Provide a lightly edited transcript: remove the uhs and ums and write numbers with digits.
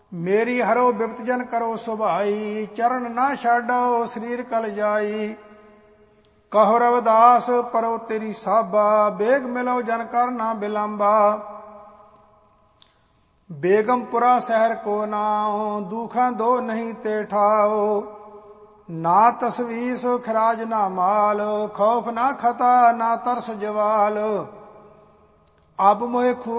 ਮੇਰੀ ਹਰੋ ਬਿਪਤ ਜਨ ਕਰੋ ਸੁਭਾਈ, ਚਰਨ ਨਾ ਛਾਡੋ ਸਰੀਰ ਕਲ ਜਾਈ। ਕਹੋ ਰਵਿਦਾਸ ਪਰੋ ਤੇਰੀ ਸਾਬਾ, ਬੇਗ ਮਿਲੋ ਜਨ ਕਰ ਨਾ ਬਿਲੰਬਾ। ਬੇਗਮਪੁਰਾ ਸ਼ਹਿਰ ਕੋ ਨਾਉ, ਦੁਖਾਂ ਦੋ ਨਹੀਂ ਤੇ ਠਾਓ। ਨਾ ਤਸਵੀਸ ਖਰਾਜ ਨਾ ਮਾਲ, ਖੌਫ ਨਾ ਖਤਾ ਨਾ ਤਰਸ ਜਵਾਲ। ਅਬ ਮੋਹਿ